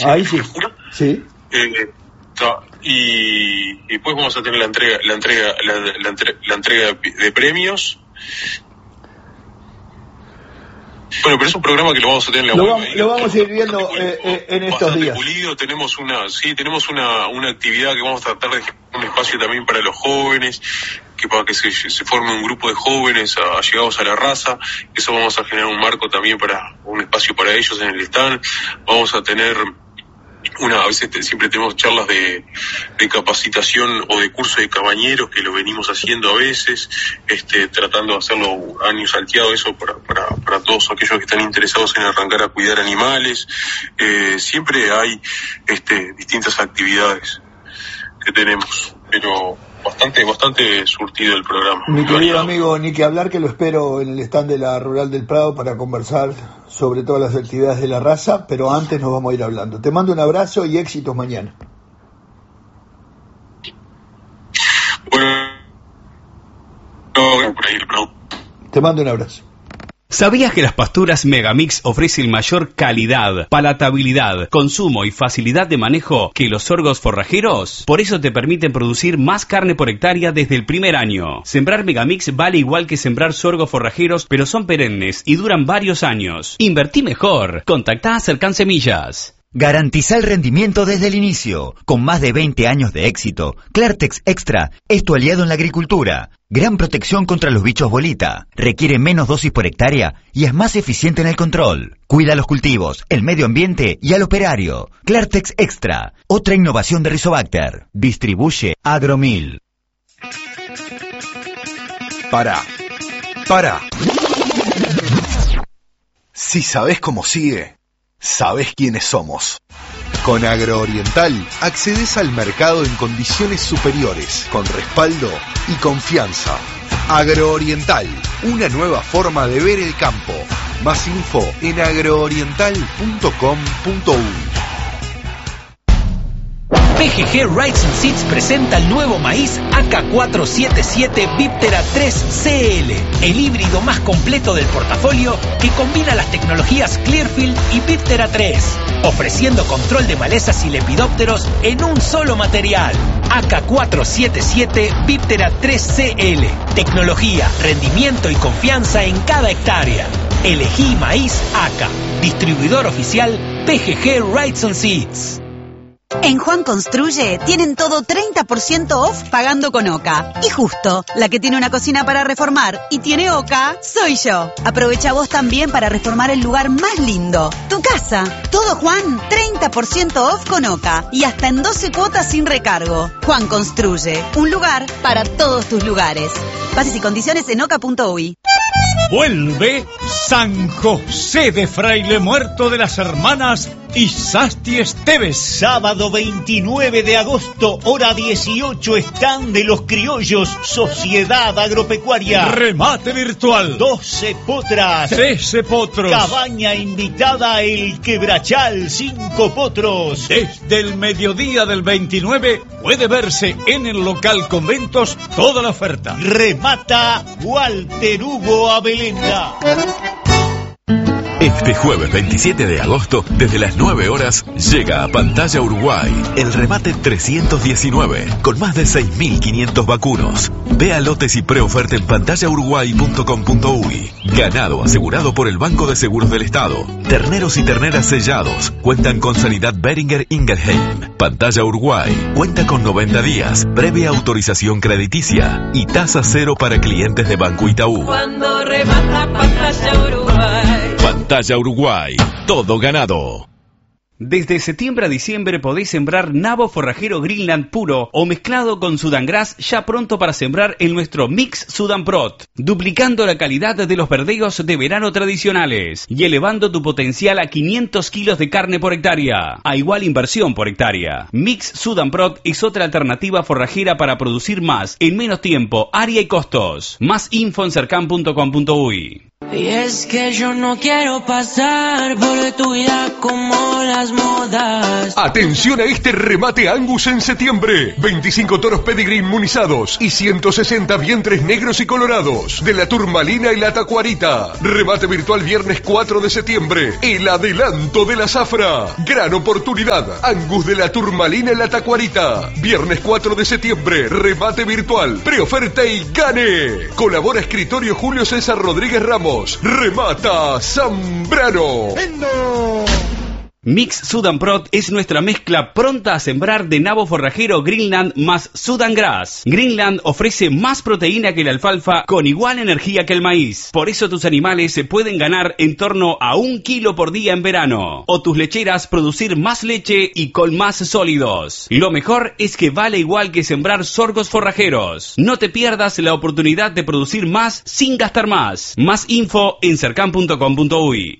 Ahí sí. Sí. Y después vamos a tener la entrega de premios. Bueno, pero es un programa que lo vamos a tener en la web. Lo vamos a ir viendo en estos días. Pulido. Tenemos una actividad que vamos a tratar de generar un espacio también para los jóvenes, que para que se forme un grupo de jóvenes allegados a la raza. Eso vamos a generar un marco también para un espacio para ellos en el stand. Vamos a tener a veces siempre tenemos charlas de capacitación o de curso de cabañeros, que lo venimos haciendo a veces, tratando de hacerlo año salteado, eso para todos aquellos que están interesados en arrancar a cuidar animales. Siempre hay distintas actividades que tenemos, pero bastante surtido el programa. Mi querido amigo, ni que hablar, que lo espero en el stand de la Rural del Prado para conversar sobre todas las actividades de la raza, pero antes nos vamos a ir hablando. Te mando un abrazo y éxitos mañana. Bueno, por ahí, te mando un abrazo. ¿Sabías que las pasturas Megamix ofrecen mayor calidad, palatabilidad, consumo y facilidad de manejo que los sorgos forrajeros? Por eso te permiten producir más carne por hectárea desde el primer año. Sembrar Megamix vale igual que sembrar sorgos forrajeros, pero son perennes y duran varios años. Invertí mejor. Contactá a Cercan Semillas. Garantiza el rendimiento desde el inicio. Con más de 20 años de éxito, Clartex Extra es tu aliado en la agricultura. Gran protección contra los bichos bolita. Requiere menos dosis por hectárea y es más eficiente en el control. Cuida los cultivos, el medio ambiente y al operario. Clartex Extra, otra innovación de Rizobacter. Distribuye Agromil. Para. Si sabés cómo sigue, sabés quiénes somos. Con Agrooriental accedes al mercado en condiciones superiores, con respaldo y confianza. Agrooriental, una nueva forma de ver el campo. Más info en agrooriental.com.uy. PGG Rice and Seeds presenta el nuevo maíz AK477 Viptera 3 CL, el híbrido más completo del portafolio que combina las tecnologías Clearfield y Viptera 3, ofreciendo control de malezas y lepidópteros en un solo material. AK477 Viptera 3 CL, tecnología, rendimiento y confianza en cada hectárea. Elegí maíz AK, distribuidor oficial PGG Rice and Seeds. En Juan Construye tienen todo 30% off pagando con OCA. Y justo, la que tiene una cocina para reformar y tiene OCA, soy yo. Aprovecha vos también para reformar el lugar más lindo, tu casa. Todo Juan, 30% off con OCA y hasta en 12 cuotas sin recargo. Juan Construye, un lugar para todos tus lugares. Bases y condiciones en oca.uy. Vuelve San José de Fraile Muerto de las Hermanas Isasti Esteves. Sábado 29 de agosto, hora 18, stand de los criollos, Sociedad Agropecuaria. Remate virtual. 12 potras. 13 potros. Cabaña invitada El Quebrachal, 5 potros. Desde el mediodía del 29 puede verse en el local Conventos toda la oferta. Remata Walter Hugo Abelenda. Este jueves 27 de agosto, desde las 9 horas, llega a Pantalla Uruguay el remate 319, con más de 6.500 vacunos. Vea lotes y preoferta en pantallauruguay.com.uy. Ganado asegurado por el Banco de Seguros del Estado. Terneros y terneras sellados cuentan con sanidad Beringer Ingelheim. Pantalla Uruguay cuenta con 90 días, previa autorización crediticia y tasa cero para clientes de Banco Itaú. Cuando remata Pantalla Uruguay. Pantalla Uruguay, todo ganado. Desde septiembre a diciembre podéis sembrar nabo forrajero Greenland puro o mezclado con Sudan Grass, ya pronto para sembrar en nuestro Mix Sudan Prot, duplicando la calidad de los verdeos de verano tradicionales y elevando tu potencial a 500 kilos de carne por hectárea, a igual inversión por hectárea. Mix Sudan Prot es otra alternativa forrajera para producir más en menos tiempo, área y costos. Más info en cercan.com.uy. Y es que yo no quiero pasar por tu vida como las modas. Atención a este remate Angus en septiembre. 25 toros pedigrí inmunizados y 160 vientres negros y colorados de la turmalina y la tacuarita. Remate virtual viernes 4 de septiembre. El adelanto de la zafra. Gran oportunidad. Angus de la turmalina y la tacuarita. Viernes 4 de septiembre. Remate virtual. Preoferta y gane. Colabora escritorio Julio César Rodríguez Ramos. Remata Zambrano. Mix Sudan Prot es nuestra mezcla pronta a sembrar de nabo forrajero Greenland más Sudan Grass. Greenland ofrece más proteína que la alfalfa con igual energía que el maíz. Por eso tus animales se pueden ganar en torno a 1 kilo por día en verano. O tus lecheras producir más leche y con más sólidos. Lo mejor es que vale igual que sembrar sorgos forrajeros. No te pierdas la oportunidad de producir más sin gastar más. Más info en cercan.com.uy.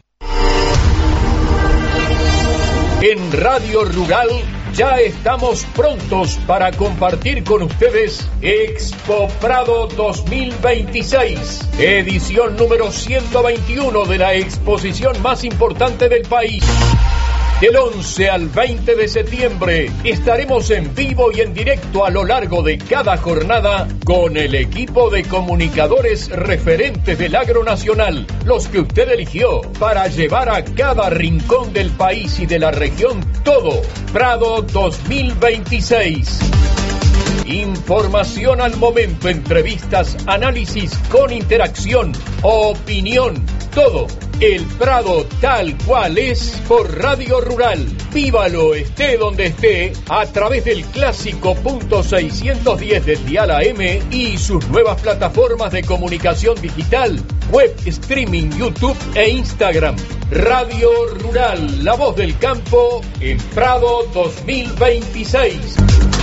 En Radio Rural ya estamos prontos para compartir con ustedes Expo Prado 2026, edición número 121 de la exposición más importante del país. Del 11 al 20 de septiembre estaremos en vivo y en directo a lo largo de cada jornada con el equipo de comunicadores referentes del agro nacional, los que usted eligió para llevar a cada rincón del país y de la región todo. Prado 2026. Información al momento, entrevistas, análisis con interacción, opinión, todo. El Prado tal cual es por Radio Rural. Vívalo esté donde esté a través del clásico .610 del dial AM y sus nuevas plataformas de comunicación digital, web streaming, YouTube e Instagram. Radio Rural, la voz del campo en Prado 2026.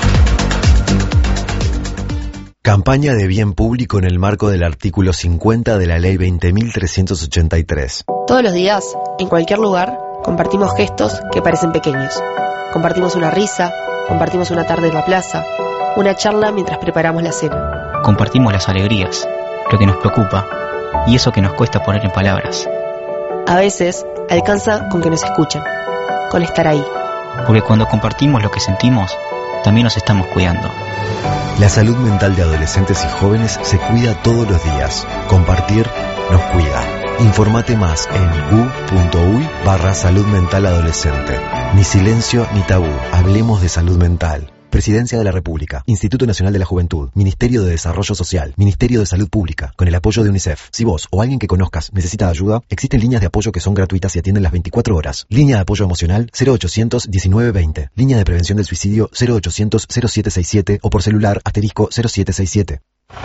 Campaña de bien público en el marco del artículo 50 de la Ley 20.383. Todos los días, en cualquier lugar, compartimos gestos que parecen pequeños. Compartimos una risa, compartimos una tarde en la plaza, una charla mientras preparamos la cena. Compartimos las alegrías, lo que nos preocupa y eso que nos cuesta poner en palabras. A veces, alcanza con que nos escuchen, con estar ahí. Porque cuando compartimos lo que sentimos, también nos estamos cuidando. La salud mental de adolescentes y jóvenes se cuida todos los días. Compartir nos cuida. Informate más en gu.uy/salud mental adolescente. Ni silencio ni tabú. Hablemos de salud mental. Presidencia de la República, Instituto Nacional de la Juventud, Ministerio de Desarrollo Social, Ministerio de Salud Pública, con el apoyo de UNICEF. Si vos o alguien que conozcas necesita ayuda, existen líneas de apoyo que son gratuitas y atienden las 24 horas. Línea de apoyo emocional 0800 1920. Línea de prevención del suicidio 0800 0767 o por celular *0767.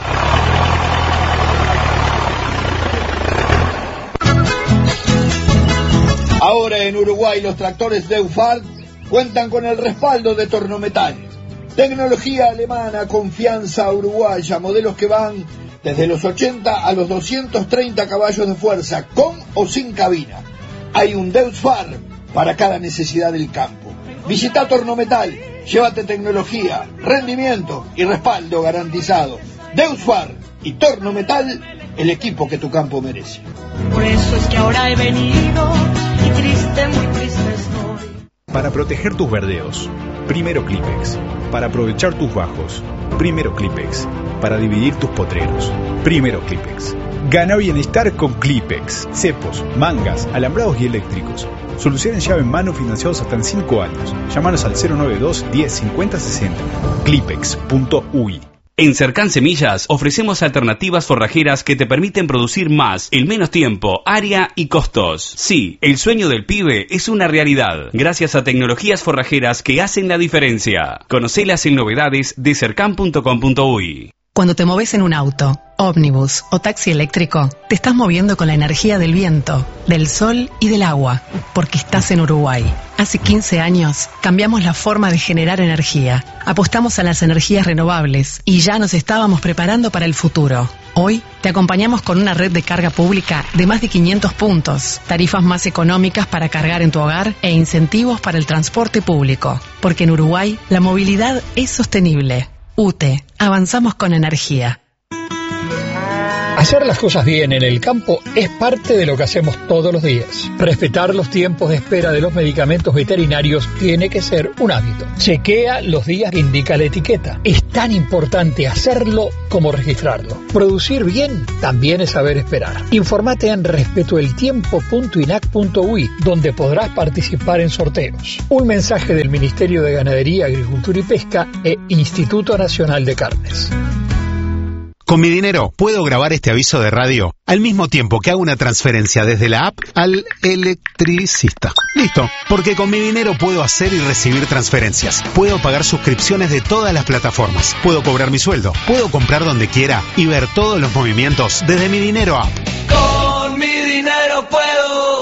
Ahora en Uruguay los tractores Deufar cuentan con el respaldo de Tornometal. Tecnología alemana, confianza uruguaya, modelos que van desde los 80 a los 230 caballos de fuerza, con o sin cabina. Hay un Deusfar para cada necesidad del campo. Visita Tornometal, llévate tecnología, rendimiento y respaldo garantizado. Deusfar y Tornometal, el equipo que tu campo merece. Por eso es que ahora he venido y triste, muy triste estoy. Para proteger tus verdeos, primero Clipex. Para aprovechar tus bajos, primero Clipex. Para dividir tus potreros, primero Clipex. Gana bienestar con Clipex. Cepos, mangas, alambrados y eléctricos. Soluciones llave en mano financiados hasta en 5 años. Llámanos al 092 10 50 60. Clipex.uy. En Cercan Semillas ofrecemos alternativas forrajeras que te permiten producir más en menos tiempo, área y costos. Sí, el sueño del pibe es una realidad, gracias a tecnologías forrajeras que hacen la diferencia. Conocelas en novedades de cercan.com.uy. Cuando te moves en un auto, ómnibus o taxi eléctrico, te estás moviendo con la energía del viento, del sol y del agua, porque estás en Uruguay. Hace 15 años cambiamos la forma de generar energía, apostamos a las energías renovables y ya nos estábamos preparando para el futuro. Hoy te acompañamos con una red de carga pública de más de 500 puntos, tarifas más económicas para cargar en tu hogar e incentivos para el transporte público, porque en Uruguay la movilidad es sostenible. UTE, avanzamos con energía. Hacer las cosas bien en el campo es parte de lo que hacemos todos los días. Respetar los tiempos de espera de los medicamentos veterinarios tiene que ser un hábito. Chequea los días que indica la etiqueta. Es tan importante hacerlo como registrarlo. Producir bien también es saber esperar. Informate en respetoeltiempo.inac.ui, donde podrás participar en sorteos. Un mensaje del Ministerio de Ganadería, Agricultura y Pesca e Instituto Nacional de Carnes. Con mi dinero puedo grabar este aviso de radio al mismo tiempo que hago una transferencia desde la app al electricista. Listo, porque con mi dinero puedo hacer y recibir transferencias. Puedo pagar suscripciones de todas las plataformas. Puedo cobrar mi sueldo. Puedo comprar donde quiera y ver todos los movimientos desde mi dinero app. Con mi dinero puedo.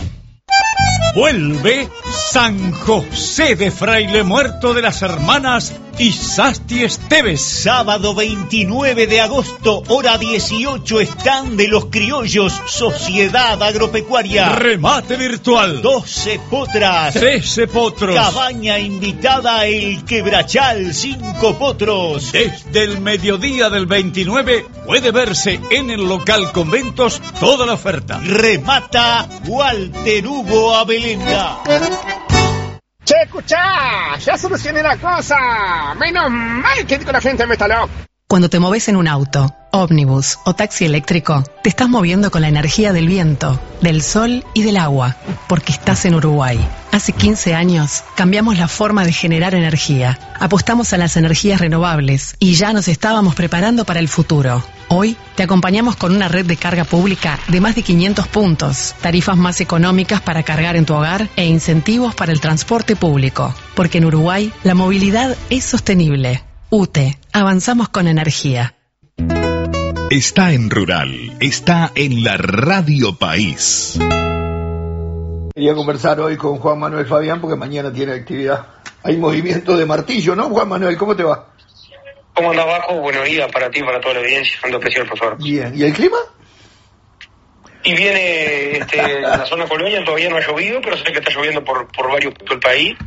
Vuelve San José de Fraile Muerto de las Hermanas Isasti Esteves. Sábado 29 de agosto, hora 18, stand de los criollos, Sociedad Agropecuaria. Remate virtual. 12 potras. 13 potros. Cabaña invitada El Quebrachal, 5 potros. Desde el mediodía del 29 puede verse en el local Conventos toda la oferta. Remata Walter Hugo Abelenda. Che, escuchá, ya solucioné la cosa. Menos mal que con la gente me instaló. Cuando te moves en un auto, ómnibus o taxi eléctrico, te estás moviendo con la energía del viento, del sol y del agua, porque estás en Uruguay. Hace 15 años cambiamos la forma de generar energía, apostamos a las energías renovables y ya nos estábamos preparando para el futuro. Hoy te acompañamos con una red de carga pública de más de 500 puntos, tarifas más económicas para cargar en tu hogar e incentivos para el transporte público, porque en Uruguay la movilidad es sostenible. UTE, avanzamos con energía. Está en Rural, está en la Radio País. Quería conversar hoy con Juan Manuel Fabián porque mañana tiene actividad. Hay movimiento de martillo, ¿no, Juan Manuel? ¿Cómo te va? ¿Cómo anda, Bajo? Buenos días para ti, para toda la audiencia. Ando especial, por favor. Bien. ¿Y el clima? Y viene en la zona Colonia, todavía no ha llovido, pero sé que está lloviendo por varios puntos del país.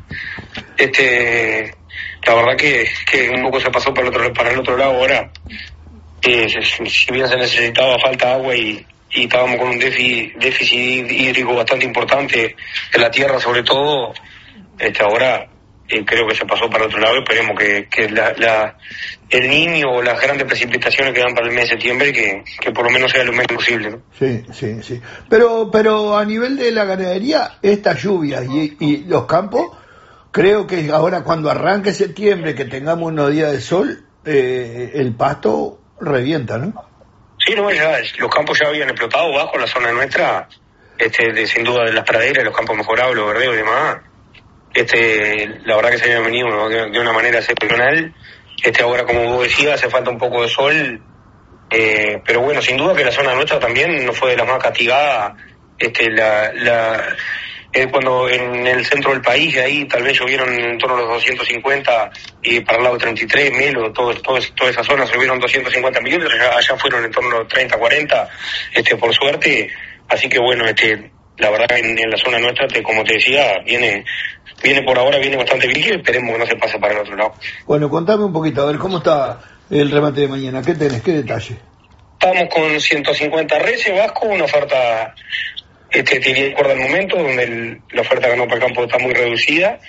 La verdad que un poco se pasó para el otro lado ahora. Si bien se necesitaba falta agua y estábamos con un déficit hídrico bastante importante de la tierra, sobre todo, ahora creo que se pasó para el otro lado. Esperemos que el Niño o las grandes precipitaciones que dan para el mes de septiembre que por lo menos sea lo menos posible, ¿no? Sí. Pero a nivel de la ganadería, estas lluvias y los campos, creo que ahora cuando arranque septiembre, que tengamos unos días de sol, el pasto revienta, ¿no? Sí, no, ya los campos ya habían explotado bajo la zona nuestra, sin duda de las praderas, los campos mejorados, los verdeos y demás. La verdad que se habían venido de una manera excepcional. Ahora, como vos decías, hace falta un poco de sol, pero bueno, sin duda que la zona nuestra también no fue de las más castigadas. Cuando en el centro del país, ahí tal vez llovieron en torno a los 250, y para el lado de 33, Melo, toda esa zona llovieron 250 milímetros, allá fueron en torno a 30, 40, por suerte. Así que bueno, la verdad en la zona nuestra, como te decía, viene por ahora, viene bastante bien, y esperemos que no se pase para el otro lado. Bueno, contame un poquito, a ver, ¿cómo está el remate de mañana? ¿Qué tenés? ¿Qué detalle? Estamos con 150 reses, Vasco, una oferta, te diría de acuerdo al momento, donde la oferta ganó para el campo está muy reducida,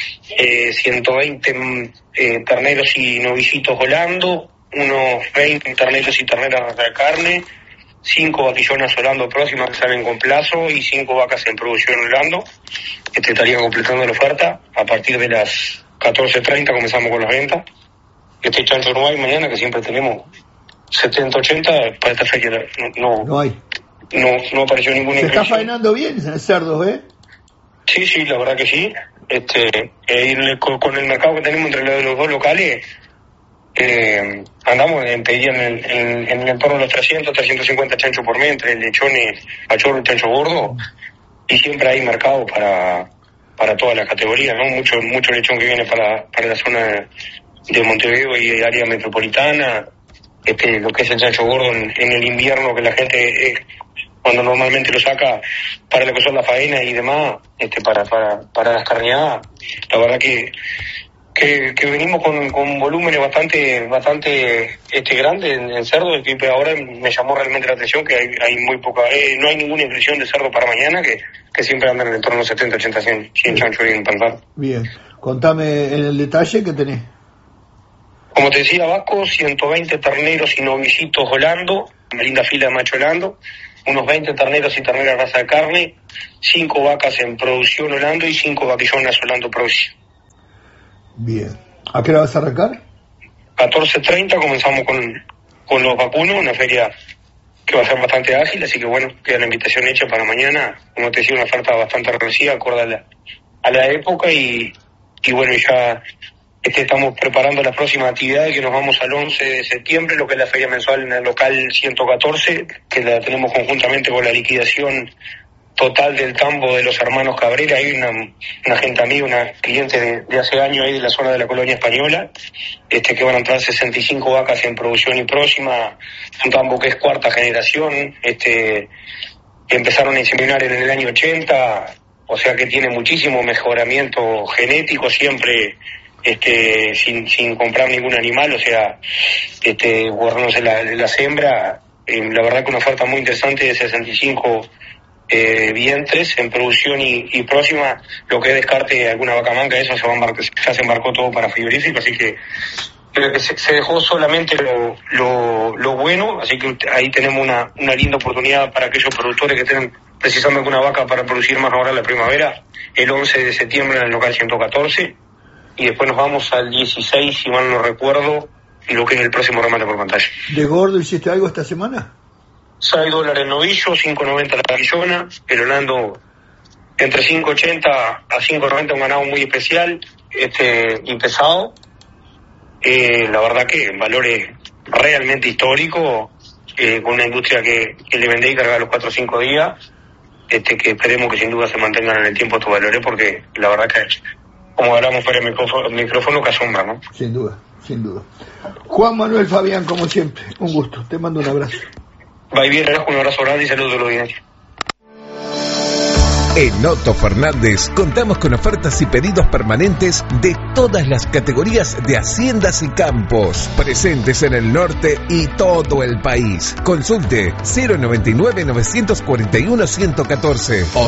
120 terneros y novillitos volando, unos 20 terneros y terneras de carne, 5 vaquillonas holando próximas que salen con plazo y 5 vacas en producción holando. Estaría completando la oferta. A partir de las 14:30 comenzamos con las ventas. Chancho Uruguay mañana, que siempre tenemos 70, 80, para esta fecha no hay. No apareció ninguna. ¿Se está faenando bien cerdos, Sí, la verdad que sí. Con el mercado que tenemos entre los dos locales, andamos en el entorno de los 350 chanchos por mes, entre lechones, cachorro y chancho gordo, y siempre hay mercado para todas las categorías, ¿no? Mucho lechón que viene para la zona de Montevideo y área metropolitana, lo que es el chancho gordo en el invierno, que la gente cuando normalmente lo saca para lo que son las faenas y demás, para las carneadas. La verdad que que venimos con volúmenes bastante grandes en cerdo, y ahora me llamó realmente la atención que hay muy poca, no hay ninguna inscripción de cerdo para mañana, que siempre andan en el entorno de 70, 80, 100 chanchos en Pantano. Bien, contame en el detalle que tenés. Como te decía, Vasco, 120 terneros y novillitos holando, una linda fila de macho holando, unos 20 terneros y terneras raza de carne, 5 vacas en producción holando y 5 vaquillonas holando producción. Bien. ¿A qué hora vas a arrancar? 14:30 comenzamos con los vacunos, una feria que va a ser bastante ágil, así que bueno, queda la invitación hecha para mañana. Como te decía, una oferta bastante reducida, acorde a la época, y bueno, ya estamos preparando las próximas actividades, que nos vamos al 11 de septiembre, lo que es la feria mensual en el local 114, que la tenemos conjuntamente con la liquidación total del tambo de los hermanos Cabrera. Hay una gente amiga, una cliente de hace años ahí de la zona de la colonia española, que van a entrar 65 vacas en producción y próxima, un tambo que es cuarta generación, que empezaron a inseminar en el año 80, o sea que tiene muchísimo mejoramiento genético, siempre sin comprar ningún animal, o sea, guardándose las hembras. La verdad que una oferta muy interesante de 65 vientres en producción y próxima, lo que es descarte alguna vaca manca, eso ya se embarcó todo para frigorífico, así que creo que se dejó solamente lo bueno, así que ahí tenemos una linda oportunidad para aquellos productores que tienen precisamente una vaca para producir más ahora en la primavera, el 11 de septiembre en el local 114, y después nos vamos al 16, si mal no recuerdo, y lo que es el próximo remate por pantalla. ¿De gordo hiciste algo esta semana? $6 el novillo, 5.90 la vaquillona, el holando entre 5.80 a 5.90, un ganado muy especial, y pesado. La verdad que valores realmente históricos, con una industria que le vendé y cargaba los 4 o 5 días, que esperemos que sin duda se mantengan en el tiempo estos valores, porque la verdad que, como hablamos fuera del micrófono, que asombra, ¿no? Sin duda, sin duda. Juan Manuel Fabián, como siempre, un gusto, te mando un abrazo. Va y bien, un abrazo grande y saludos a la audiencia. En Otto Fernández contamos con ofertas y pedidos permanentes de todas las categorías de haciendas y campos, presentes en el norte y todo el país. Consulte 099-941-114 o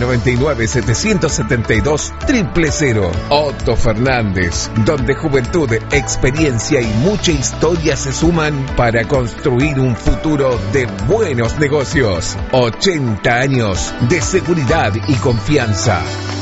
099-772-000. Otto Fernández, donde juventud, experiencia y mucha historia se suman para construir un futuro de buenos negocios. 80 años de seguridad y confianza.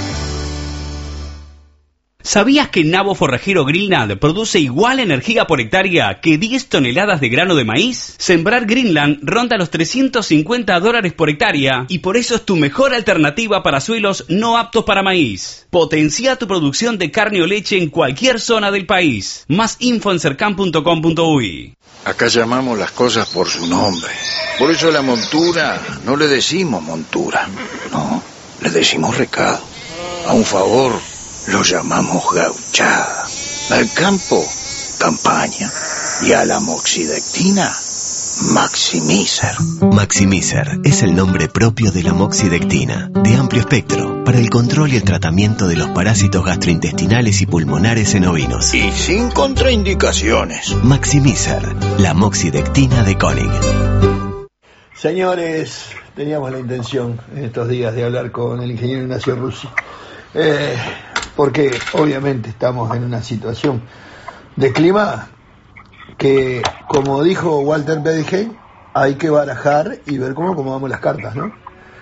¿Sabías que Nabo Forrajero Greenland produce igual energía por hectárea que 10 toneladas de grano de maíz? Sembrar Greenland ronda los $350 por hectárea y por eso es tu mejor alternativa para suelos no aptos para maíz. Potencia tu producción de carne o leche en cualquier zona del país. Más info en cercan.com.uy. Acá llamamos las cosas por su nombre. Por eso a la montura no le decimos montura, no, le decimos recado. A un favor lo llamamos gauchada. Al campo, campaña. Y a la moxidectina, Maximizer. Maximizer es el nombre propio de la moxidectina, de amplio espectro, para el control y el tratamiento de los parásitos gastrointestinales y pulmonares en ovinos. Y sin contraindicaciones. Maximizer, la moxidectina de Koenig. Señores, teníamos la intención en estos días de hablar con el ingeniero Ignacio Russi, porque obviamente estamos en una situación de clima que, como dijo Walter Bedinghen, hay que barajar y ver cómo acomodamos las cartas, ¿no?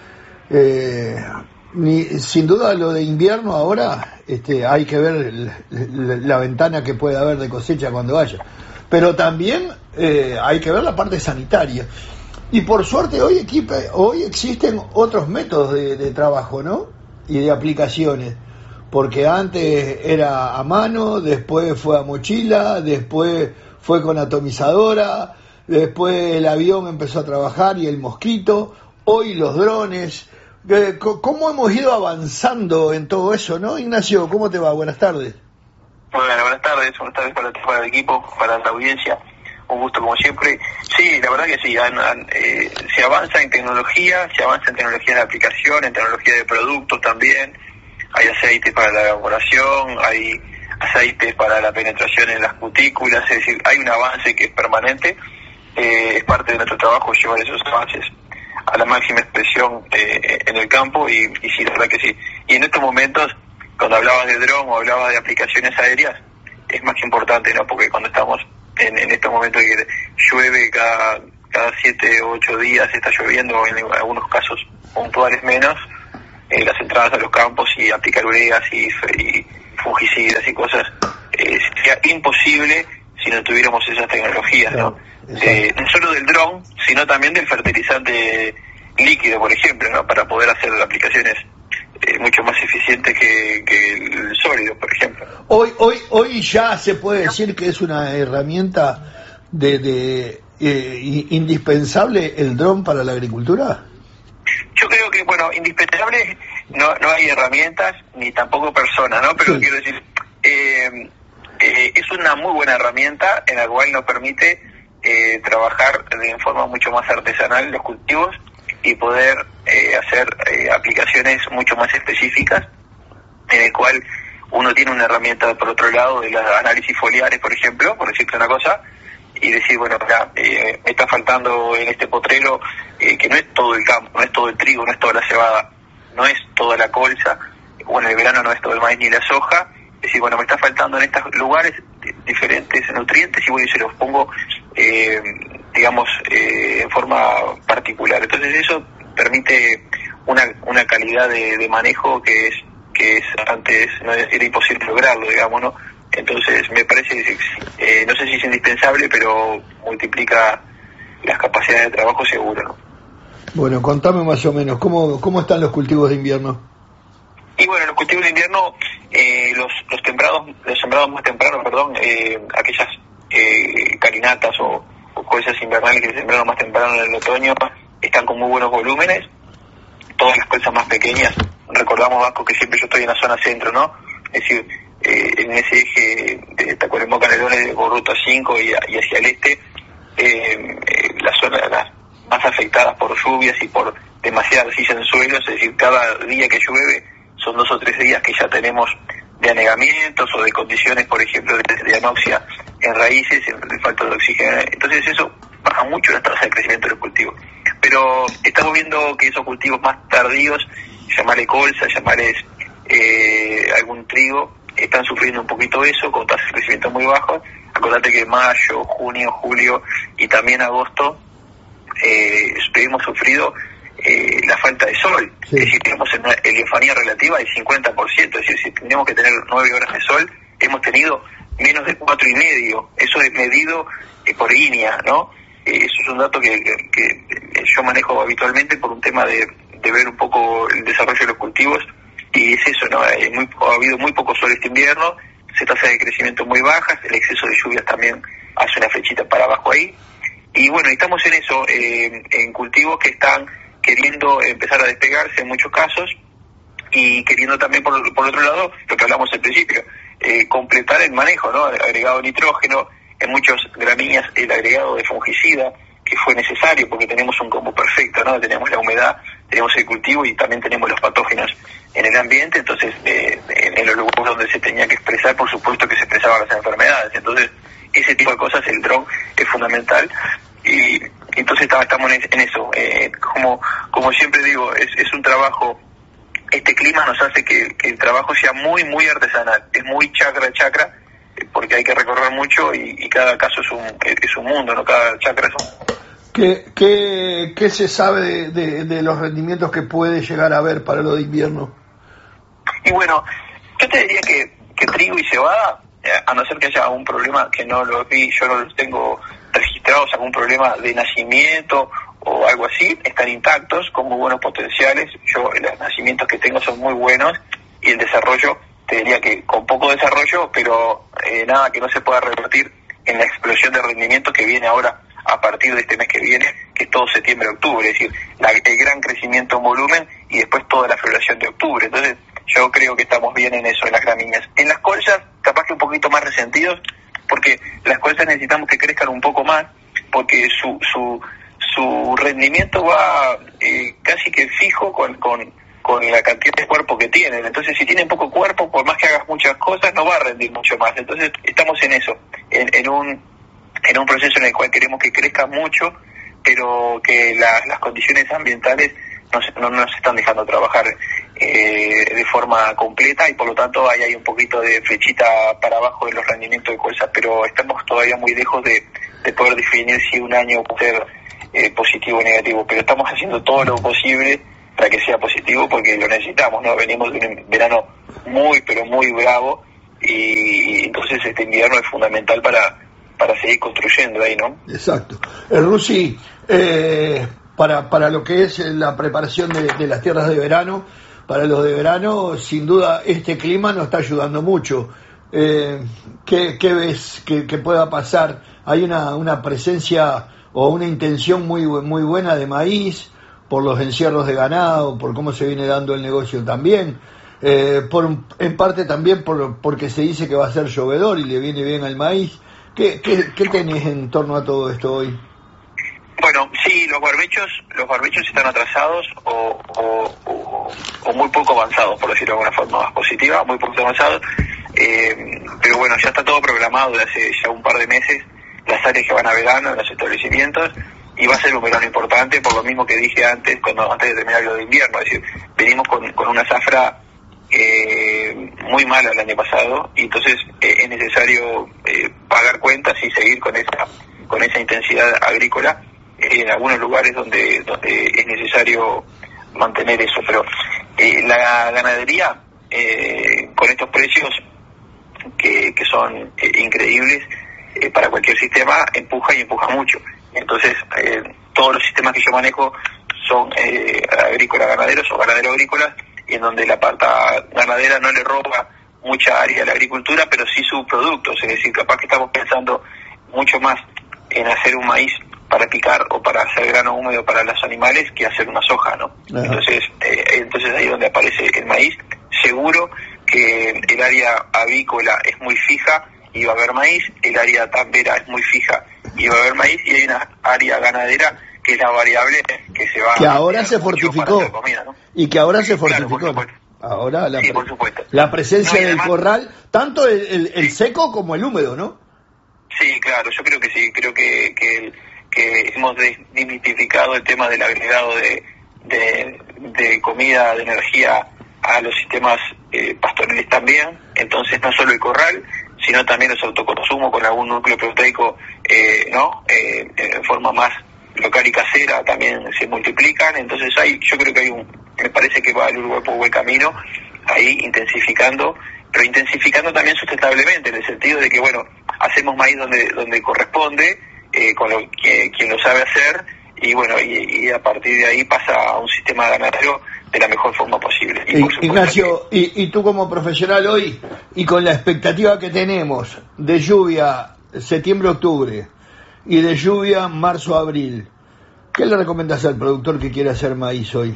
Sin duda lo de invierno ahora, hay que ver la ventana que puede haber de cosecha cuando haya, pero también hay que ver la parte sanitaria. Y por suerte hoy existen otros métodos de trabajo, ¿no? Y de aplicaciones. Porque antes era a mano, después fue a mochila, después fue con atomizadora, después el avión empezó a trabajar y el mosquito, hoy los drones. ¿Cómo hemos ido avanzando en todo eso, no? Ignacio, ¿cómo te va? Buenas tardes. Bueno, buenas tardes para el equipo, para la audiencia. Un gusto como siempre. Sí, la verdad que sí, se avanza en tecnología de aplicación, en tecnología de productos también. Hay aceites para la elaboración, hay aceites para la penetración en las cutículas, es decir, hay un avance que es permanente, es parte de nuestro trabajo llevar esos avances a la máxima expresión en el campo y sí, la verdad que sí. Y en estos momentos, cuando hablabas de dron o hablabas de aplicaciones aéreas, es más que importante, ¿no? Porque cuando estamos en estos momentos que llueve cada 7 o 8 días, está lloviendo, en algunos casos puntuales menos, las entradas a los campos y aplicar ureas y fungicidas y cosas, sería imposible si no tuviéramos esas tecnologías, ¿no? No solo del dron, sino también del fertilizante líquido, por ejemplo, ¿no? Para poder hacer aplicaciones mucho más eficientes que el sólido, por ejemplo. Hoy ya se puede decir que es una herramienta indispensable el dron para la agricultura. Yo creo que, bueno, indispensable no hay herramientas ni tampoco personas, ¿no? Pero quiero decir, es una muy buena herramienta en la cual nos permite trabajar de forma mucho más artesanal los cultivos y poder hacer aplicaciones mucho más específicas, en el cual uno tiene una herramienta por otro lado de los análisis foliares, por ejemplo, por decirte una cosa, y decir, bueno, me está faltando en este potrero, que no es todo el campo, no es todo el trigo, no es toda la cebada, no es toda la colza, o en el verano no es todo el maíz ni la soja, es decir, bueno, me está faltando en estos lugares diferentes nutrientes y bueno, y se los pongo, digamos, en forma particular. Entonces eso permite una calidad de manejo que es antes no era imposible lograrlo, digamos, ¿no? Entonces me parece, no sé si es indispensable, pero multiplica las capacidades de trabajo seguro, ¿no? Bueno, contame más o menos, ¿cómo están los cultivos de invierno? Y bueno, los cultivos de invierno, los sembrados más tempranos, aquellas carinatas o colzas invernales que se sembraron más temprano en el otoño, están con muy buenos volúmenes. Todas las colzas más pequeñas, recordamos, Vasco, que siempre yo estoy en la zona centro, ¿no? Es decir, en ese eje de Tacuarembó, Canelones, de Borruta 5 y hacia el este, las zonas las más afectadas por lluvias y por demasiada arcilla en suelos, es decir, cada día que llueve son 2 o 3 días que ya tenemos de anegamientos o de condiciones, por ejemplo, de anoxia en raíces, de falta de oxígeno. Entonces eso baja mucho la tasa de crecimiento del cultivo. Pero estamos viendo que esos cultivos más tardíos, llamarle colza, llamarles algún trigo, están sufriendo un poquito eso, con tasas de crecimiento muy bajas. Acordate que mayo, junio, julio y también agosto hemos sufrido la falta de sol. Sí. Es decir, tenemos una heliofanía relativa del 50%, es decir, si tenemos que tener 9 horas de sol, hemos tenido menos de 4,5. Eso es medido por INEA, ¿no? Eso es un dato que yo manejo habitualmente por un tema de ver un poco el desarrollo de los cultivos, y es eso, ¿no? Ha habido muy poco sol este invierno, tasas de crecimiento muy bajas, el exceso de lluvias también hace una flechita para abajo ahí, y bueno, estamos en eso, en cultivos que están queriendo empezar a despegarse en muchos casos, y queriendo también por otro lado, lo que hablamos al principio, completar el manejo, ¿no? Agregado de nitrógeno, en muchas gramíneas el agregado de fungicida, que fue necesario porque tenemos un combo perfecto, ¿no? Tenemos la humedad, tenemos el cultivo y también tenemos los patógenos en el ambiente. Entonces en los lugares donde se tenía que expresar, por supuesto que se expresaban las enfermedades. Entonces ese tipo de cosas, el dron es fundamental, y entonces estamos en eso. Como siempre digo, es un trabajo, este clima nos hace que el trabajo sea muy, muy artesanal, es muy chacra, porque hay que recorrer mucho y cada caso es un mundo, ¿no? Cada chacra es un... ¿Qué se sabe de los rendimientos que puede llegar a haber para lo de invierno? Y bueno, yo te diría que trigo y cebada, a no ser que haya algún problema que no lo vi, yo no los tengo registrados, algún problema de nacimiento o algo así, están intactos, con muy buenos potenciales. Los nacimientos que tengo son muy buenos, y el desarrollo, te diría que con poco desarrollo, pero nada que no se pueda revertir en la explosión de rendimiento que viene ahora a partir de este mes que viene, que es todo septiembre-octubre, es decir, el gran crecimiento en volumen y después toda la floración de octubre. Entonces yo creo que estamos bien en eso, en las gramíneas. En las colzas, capaz que un poquito más resentidos, porque las colzas necesitamos que crezcan un poco más, porque su rendimiento va casi que fijo con la cantidad de cuerpo que tienen. Entonces, si tienen poco cuerpo, por más que hagas muchas cosas, no va a rendir mucho más. Entonces, estamos en eso, en un proceso en el cual queremos que crezca mucho, pero que las condiciones ambientales no nos están dejando trabajar de forma completa, y por lo tanto hay un poquito de flechita para abajo de los rendimientos de colza, pero estamos todavía muy lejos de poder definir si un año puede ser positivo o negativo, pero estamos haciendo todo lo posible para que sea positivo, porque lo necesitamos, ¿no? Venimos de un verano muy, pero muy bravo, y entonces este invierno es fundamental para seguir construyendo ahí, ¿no? Exacto. Rusi, para lo que es la preparación de las tierras de verano, para los de verano, sin duda este clima nos está ayudando mucho. ¿Qué ves que pueda pasar? Hay una presencia o una intención muy buena de maíz, por los encierros de ganado, por cómo se viene dando el negocio también, en parte también porque se dice que va a ser llovedor y le viene bien al maíz. ¿Qué tenés en torno a todo esto hoy? Bueno, sí, los barbechos están atrasados o muy poco avanzados, por decirlo de alguna forma más positiva, muy poco avanzados, pero bueno, ya está todo programado de hace ya un par de meses, las áreas que van a verano en los establecimientos, y va a ser un verano importante, por lo mismo que dije antes de terminar lo de invierno. Es decir, venimos con una zafra muy mala el año pasado, y entonces es necesario pagar cuentas y seguir con esa intensidad agrícola en algunos lugares donde es necesario mantener eso. Pero la ganadería, con estos precios que son increíbles para cualquier sistema, empuja mucho. Entonces, todos los sistemas que yo manejo son agrícola-ganaderos o ganadero-agrícolas, y en donde la pata ganadera no le roba mucha área a la agricultura, pero sí subproductos. Es decir, capaz que estamos pensando mucho más en hacer un maíz para picar o para hacer grano húmedo para los animales que hacer una soja, ¿no? Entonces ahí es donde aparece el maíz. Seguro que el área avícola es muy fija y va a haber maíz, el área tambera es muy fija y va a haber maíz, y hay una área ganadera que es la variable que se va que ahora se fortificó comida, ¿no? Y que ahora se fortificó. Claro, ahora por supuesto. La presencia además, del corral, tanto el seco como el húmedo, ¿no? Sí, claro, yo creo que sí, creo que hemos desmitificado el tema del agregado de comida, de energía a los sistemas pastoriles también. Entonces no solo el corral, sino también los autoconsumos con algún núcleo proteico, en forma más local y casera, también se multiplican. Entonces yo creo que me parece que va el Uruguay por buen camino, ahí intensificando, pero intensificando también sustentablemente, en el sentido de que, bueno, hacemos maíz donde corresponde, con quien lo sabe hacer, y bueno, y a partir de ahí pasa a un sistema ganadero de la mejor forma posible. Ignacio, y tú como profesional hoy, y con la expectativa que tenemos de lluvia septiembre-octubre y de lluvia marzo-abril, ¿qué le recomendás al productor que quiere hacer maíz hoy?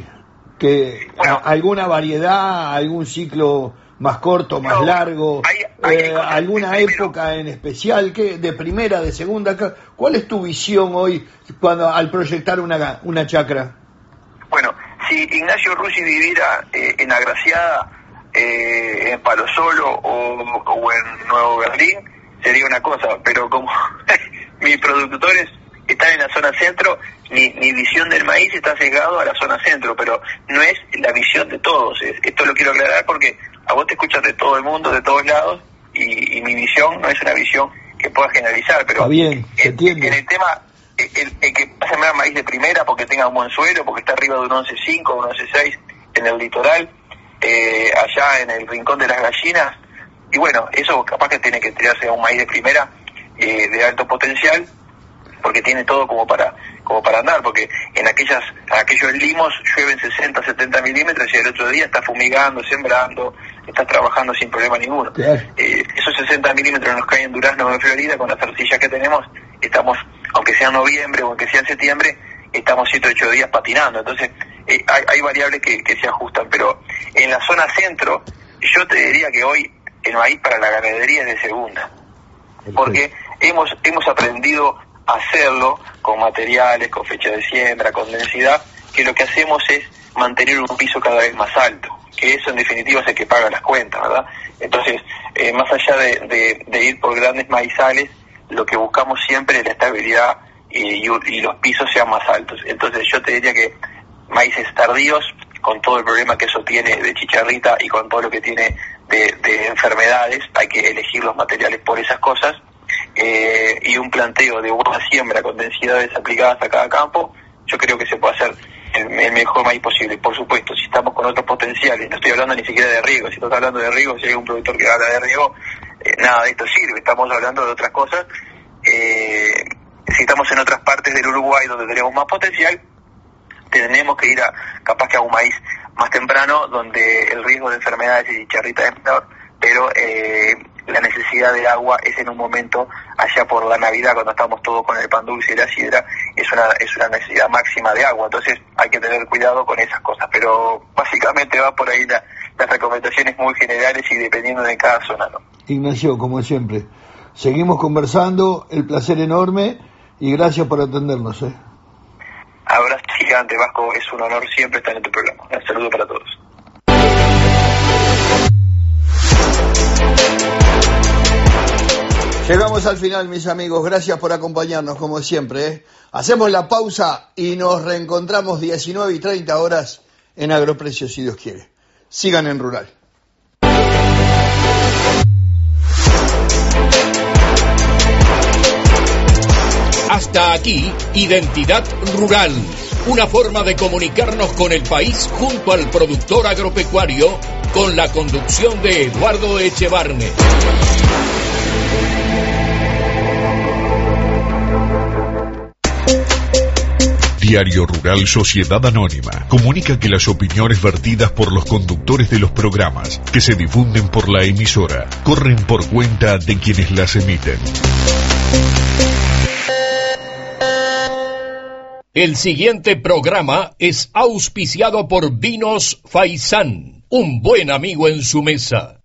¿Alguna variedad, algún ciclo más corto, más largo, alguna época en especial, de primera, de segunda? ¿Cuál es tu visión hoy al proyectar una chacra? Bueno, si Ignacio Rusi viviera en Agraciada, en Palo Solo o en Nuevo Berlín, sería una cosa, pero como mis productores están en la zona centro, mi visión del maíz está sesgado a la zona centro, pero no es la visión de todos. Esto lo quiero aclarar porque a vos te escuchan de todo el mundo, de todos lados, y mi visión no es una visión que pueda generalizar, pero está bien, se entiende. En el tema, el que va a sembrar maíz de primera porque tenga un buen suelo, porque está arriba de un 11.5, un 11.6 en el litoral, allá en el rincón de las gallinas, y bueno, eso capaz que tiene que tirarse a un maíz de primera, de alto potencial, porque tiene todo como para andar, porque en aquellos limos llueven 60, 70 milímetros y el otro día está fumigando, sembrando, está trabajando sin problema ninguno. Claro. Esos 60 milímetros nos caen en Durazno o en Florida, con las arcillas que tenemos, estamos, aunque sea en noviembre o aunque sea en septiembre, estamos 7 o 8 días patinando. Entonces hay variables que se ajustan, pero en la zona centro yo te diría que hoy el maíz para la ganadería es de segunda, porque hemos aprendido a hacerlo con materiales, con fecha de siembra, con densidad, que lo que hacemos es mantener un piso cada vez más alto, que eso en definitiva es el que paga las cuentas, ¿verdad? Entonces, más allá de ir por grandes maizales, lo que buscamos siempre es la estabilidad y los pisos sean más altos. Entonces yo te diría que maíces tardíos, con todo el problema que eso tiene de chicharrita y con todo lo que tiene de enfermedades, hay que elegir los materiales por esas cosas, y un planteo de buena siembra con densidades aplicadas a cada campo, yo creo que se puede hacer el mejor maíz posible. Por supuesto, si estamos con otros potenciales, no estoy hablando ni siquiera de riego, si estás hablando de riego, si hay un productor que habla de riego, nada de esto sirve, estamos hablando de otras cosas. Si estamos en otras partes del Uruguay donde tenemos más potencial, tenemos que ir capaz que a un maíz más temprano, donde el riesgo de enfermedades y chicharrita es menor, pero la necesidad de agua es en un momento allá por la Navidad, cuando estamos todos con el pan dulce y la sidra, es una necesidad máxima de agua. Entonces hay que tener cuidado con esas cosas, pero básicamente va por ahí las recomendaciones muy generales y dependiendo de cada zona, ¿no? Ignacio, como siempre, seguimos conversando, el placer enorme y gracias por atendernos. Abrazo gigante, Vasco, es un honor siempre estar en tu programa. Un saludo para todos. Llegamos al final, mis amigos, gracias por acompañarnos como siempre. Hacemos la pausa y nos reencontramos 19:30 horas en Agroprecios, si Dios quiere. Sigan en Rural. Hasta aquí, Identidad Rural, una forma de comunicarnos con el país junto al productor agropecuario, con la conducción de Eduardo Echevarne. Diario Rural Sociedad Anónima comunica que las opiniones vertidas por los conductores de los programas que se difunden por la emisora corren por cuenta de quienes las emiten. El siguiente programa es auspiciado por Vinos Faisán, un buen amigo en su mesa.